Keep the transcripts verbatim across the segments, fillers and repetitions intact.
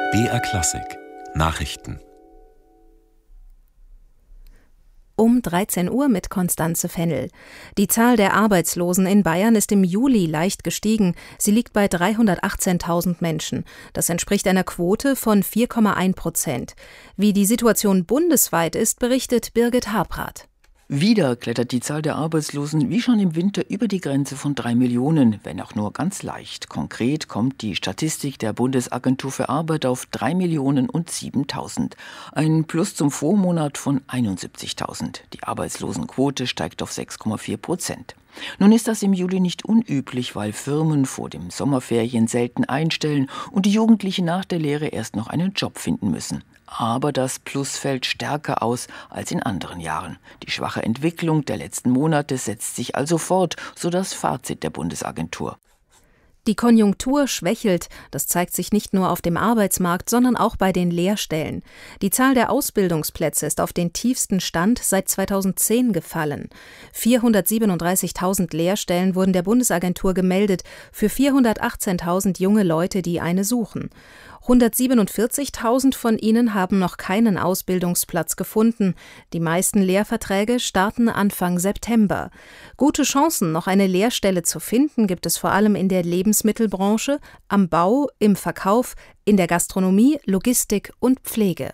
B R Klassik Nachrichten. Um dreizehn Uhr mit Konstanze Fennel. Die Zahl der Arbeitslosen in Bayern ist im Juli leicht gestiegen. Sie liegt bei dreihundertachtzehntausend Menschen. Das entspricht einer Quote von vier Komma eins Prozent. Wie die Situation bundesweit ist, berichtet Birgit Habrath. Wieder klettert die Zahl der Arbeitslosen wie schon im Winter über die Grenze von drei Millionen, wenn auch nur ganz leicht. Konkret kommt die Statistik der Bundesagentur für Arbeit auf drei Millionen und siebentausend. Ein Plus zum Vormonat von einundsiebzigtausend. Die Arbeitslosenquote steigt auf sechs Komma vier Prozent. Nun ist das im Juli nicht unüblich, weil Firmen vor dem Sommerferien selten einstellen und die Jugendlichen nach der Lehre erst noch einen Job finden müssen. Aber das Plus fällt stärker aus als in anderen Jahren. Die schwache Entwicklung der letzten Monate setzt sich also fort, so das Fazit der Bundesagentur. Die Konjunktur schwächelt. Das zeigt sich nicht nur auf dem Arbeitsmarkt, sondern auch bei den Lehrstellen. Die Zahl der Ausbildungsplätze ist auf den tiefsten Stand seit zweitausendzehn gefallen. vierhundertsiebenunddreißigtausend Lehrstellen wurden der Bundesagentur gemeldet für vierhundertachtzehntausend junge Leute, die eine suchen. hundertsiebenundvierzigtausend von ihnen haben noch keinen Ausbildungsplatz gefunden. Die meisten Lehrverträge starten Anfang September. Gute Chancen, noch eine Lehrstelle zu finden, gibt es vor allem in der Lebensmittelbranche, am Bau, im Verkauf, in der Gastronomie, Logistik und Pflege.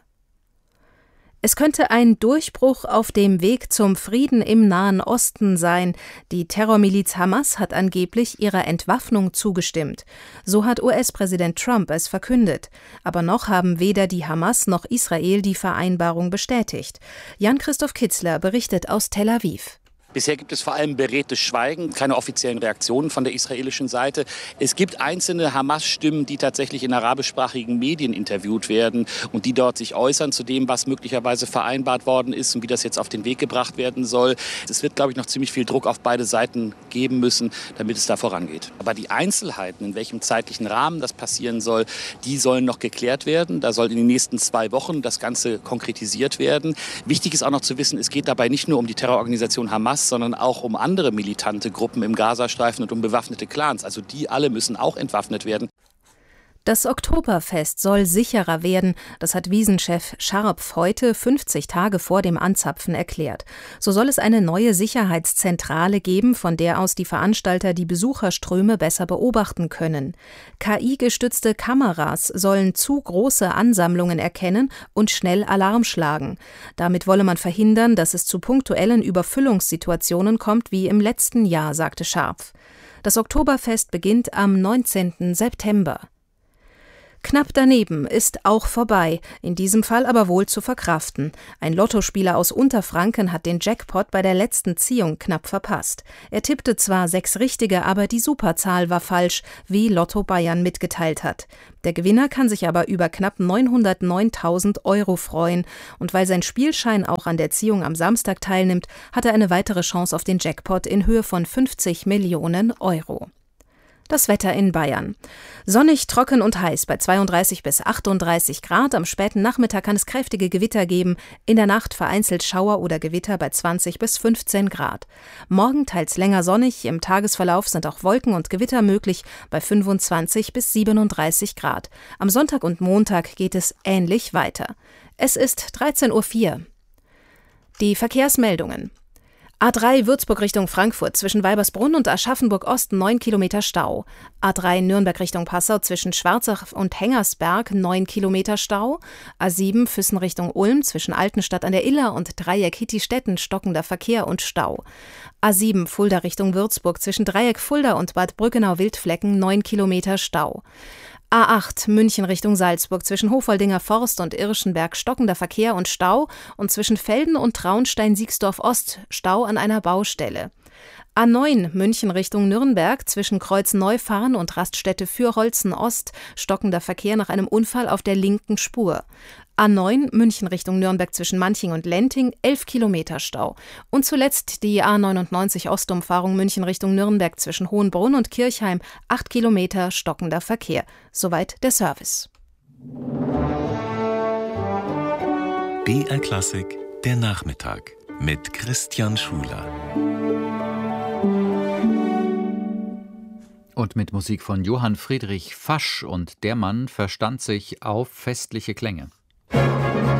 Es könnte ein Durchbruch auf dem Weg zum Frieden im Nahen Osten sein. Die Terrormiliz Hamas hat angeblich ihrer Entwaffnung zugestimmt. So hat U S-Präsident Trump es verkündet. Aber noch haben weder die Hamas noch Israel die Vereinbarung bestätigt. Jan-Christoph Kitzler berichtet aus Tel Aviv. Bisher gibt es vor allem beredtes Schweigen, keine offiziellen Reaktionen von der israelischen Seite. Es gibt einzelne Hamas-Stimmen, die tatsächlich in arabischsprachigen Medien interviewt werden und die dort sich äußern zu dem, was möglicherweise vereinbart worden ist und wie das jetzt auf den Weg gebracht werden soll. Es wird, glaube ich, noch ziemlich viel Druck auf beide Seiten geben müssen, damit es da vorangeht. Aber die Einzelheiten, in welchem zeitlichen Rahmen das passieren soll, die sollen noch geklärt werden. Da soll in den nächsten zwei Wochen das Ganze konkretisiert werden. Wichtig ist auch noch zu wissen, es geht dabei nicht nur um die Terrororganisation Hamas, sondern auch um andere militante Gruppen im Gazastreifen und um bewaffnete Clans. Also die alle müssen auch entwaffnet werden. Das Oktoberfest soll sicherer werden, das hat Wiesenchef Scharpf heute, fünfzig Tage vor dem Anzapfen, erklärt. So soll es eine neue Sicherheitszentrale geben, von der aus die Veranstalter die Besucherströme besser beobachten können. K I-gestützte Kameras sollen zu große Ansammlungen erkennen und schnell Alarm schlagen. Damit wolle man verhindern, dass es zu punktuellen Überfüllungssituationen kommt wie im letzten Jahr, sagte Scharpf. Das Oktoberfest beginnt am neunzehnten September. Knapp daneben ist auch vorbei, in diesem Fall aber wohl zu verkraften. Ein Lottospieler aus Unterfranken hat den Jackpot bei der letzten Ziehung knapp verpasst. Er tippte zwar sechs richtige, aber die Superzahl war falsch, wie Lotto Bayern mitgeteilt hat. Der Gewinner kann sich aber über knapp neunhundertneuntausend Euro freuen. Und weil sein Spielschein auch an der Ziehung am Samstag teilnimmt, hat er eine weitere Chance auf den Jackpot in Höhe von fünfzig Millionen Euro. Das Wetter in Bayern. Sonnig, trocken und heiß bei zweiunddreißig bis achtunddreißig Grad. Am späten Nachmittag kann es kräftige Gewitter geben. In der Nacht vereinzelt Schauer oder Gewitter bei zwanzig bis fünfzehn Grad. Morgen teils länger sonnig. Im Tagesverlauf sind auch Wolken und Gewitter möglich bei fünfundzwanzig bis siebenunddreißig Grad. Am Sonntag und Montag geht es ähnlich weiter. Es ist dreizehn Uhr vier. Die Verkehrsmeldungen. A drei Würzburg Richtung Frankfurt zwischen Weibersbrunn und Aschaffenburg Ost neun Kilometer Stau. A drei Nürnberg Richtung Passau zwischen Schwarzach und Hengersberg neun Kilometer Stau. A sieben Füssen Richtung Ulm zwischen Altenstadt an der Iller und Dreieck Hittistetten stockender Verkehr und Stau. A sieben Fulda Richtung Würzburg zwischen Dreieck Fulda und Bad Brückenau-Wildflecken neun Kilometer Stau. A acht München Richtung Salzburg zwischen Hofoldinger Forst und Irschenberg stockender Verkehr und Stau und zwischen Velden und Traunstein-Siegsdorf Ost Stau an einer Baustelle. A neun München Richtung Nürnberg zwischen Kreuz-Neufahren und Raststätte Fürholzen Ost stockender Verkehr nach einem Unfall auf der linken Spur. A neun München Richtung Nürnberg zwischen Manching und Lenting elf Kilometer Stau. Und zuletzt die A neunundneunzig Ostumfahrung München Richtung Nürnberg zwischen Hohenbrunn und Kirchheim acht Kilometer stockender Verkehr. Soweit der Service. B R Klassik, der Nachmittag mit Christian Schuler. Und mit Musik von Johann Friedrich Fasch, und der Mann verstand sich auf festliche Klänge.